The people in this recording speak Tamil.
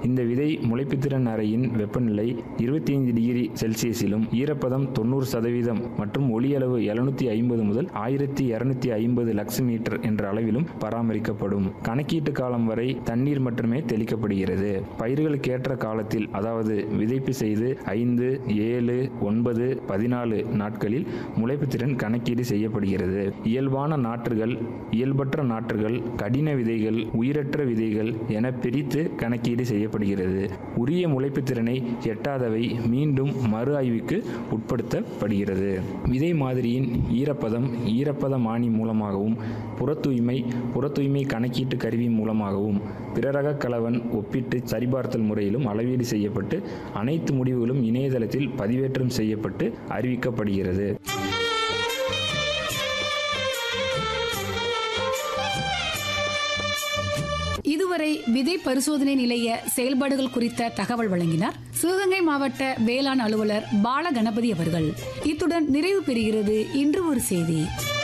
இந்த விதை முளைப்புத்திறன் அறையின் வெப்பநிலை 25 டிகிரி செல்சியஸிலும் ஈரப்பதம் 90% மற்றும் ஒளியளவு 750 முதல் 1250 லக்ஸ் மீட்டர் என்ற அளவிலும் பராமரிக்கப்படும். கணக்கீட்டு காலம் வரை தண்ணீர் மட்டுமே தெளிக்கப்படுகிறது. பயிர்களுக்கு ஏற்ற காலத்தில், அதாவது விதைப்பு செய்து 5, 7, 9, 14 நாட்களில் முளைப்புத்திறன் கணக்கீடு செய்யப்படுகிறது. இயல்பான நாற்றுகள், இயல்பற்ற நாற்றுகள், கடின விதைகள், உயிரற்ற விதைகள் என பிரித்து கணக்கீடு செய்யப்படுகிறது. உரிய முளைப்புத்திறனை எட்டாதவை மீண்டும் மறு ஆய்வுக்கு உட்படுத்தப்படுகிறது. விதை மாதிரியின் ஈரப்பதம் ஈரப்பதமானி மூலமாகவும், புறத்தூய்மை கணக்கீட்டு கருவி மூலமாகவும், பிறரக கலவன் ஒப்பிட்டு சரிபார்த்தல் முறையிலும் அளவீடு செய்யப்பட்டு அனைத்து முடிவுகளும் இணையதளத்தில் பதிவேற்றம் செய்யப்பட்டு அறிவிக்கப்படுகிறது. இதுவரை விதை பரிசோதனை நிலைய செயல்பாடுகள் குறித்த தகவல் வழங்கினார் சிவகங்கை மாவட்ட வேளாண் அலுவலர் பாலகணபதி அவர்கள். இத்துடன் நிறைவு பெறுகிறது இன்று ஒரு செய்தி.